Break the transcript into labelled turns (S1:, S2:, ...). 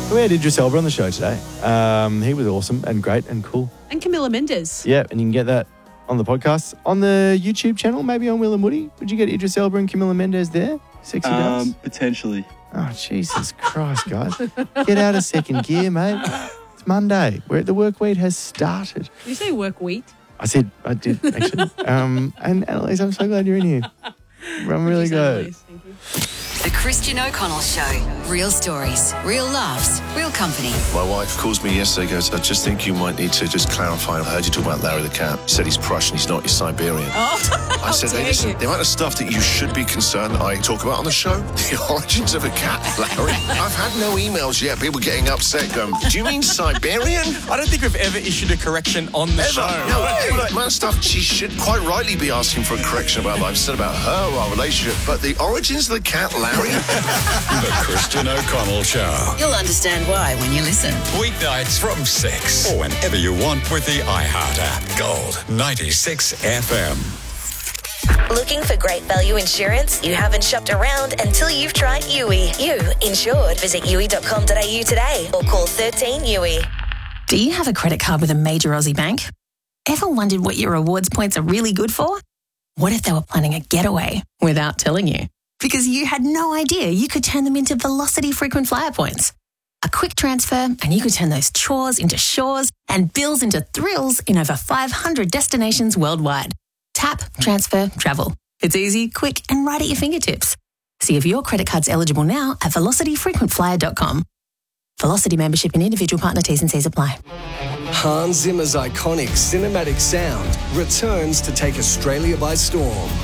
S1: We had Idris Elba on the show today. He was awesome and great and cool.
S2: And Camilla Mendes.
S1: Yeah, and you can get that on the podcast. On the YouTube channel, maybe on Will and Woody. Would you get Idris Elba and Camilla Mendes there? Sexy does?
S3: Potentially.
S1: Oh, Jesus Christ, guys. Get out of second gear, mate. It's Monday. The work week has started.
S2: Did you say work wheat?
S1: I did, actually. And Annalise, I'm so glad you're in here. I'm really glad.
S2: Thank you.
S4: The Christian O'Connell Show. Real stories, real laughs, real company.
S5: My wife calls me yesterday, goes, I just think you might need to just clarify. I heard you talk about Larry the Cat. You said he's Prussian, he's not, he's Siberian.
S2: Oh,
S5: I said, hey, listen, the amount of stuff that you should be concerned I talk about on the show, the origins of a cat, Larry. I've had no emails yet, people getting upset going, do you mean Siberian?
S6: I don't think we've ever issued a correction on the show.
S5: No, the amount of stuff she should quite rightly be asking for a correction about what I've said about her, our relationship, but the origins of the cat, Larry?
S7: The Christian O'Connell Show.
S4: You'll understand why when you listen.
S7: Weeknights from 6 or whenever you want with the iHeart app. Gold 96 FM.
S8: Looking for great value insurance? You haven't shopped around until you've tried Yui. You insured. Visit yui.com.au today or call 13 Yui.
S9: Do you have a credit card with a major Aussie bank? Ever wondered what your rewards points are really good for? What if they were planning a getaway without telling you? Because you had no idea you could turn them into Velocity frequent flyer points. A quick transfer and you could turn those chores into shores and bills into thrills in over 500 destinations worldwide. Tap, transfer, travel. It's easy, quick and right at your fingertips. See if your credit card's eligible now at velocityfrequentflyer.com. Velocity membership and individual partner T's and C's apply.
S10: Hans Zimmer's iconic cinematic sound returns to take Australia by storm.